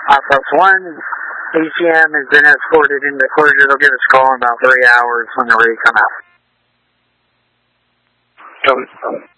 +1, ACM has been escorted into closure. They'll give us a call in about 3 hours when they're ready to come out.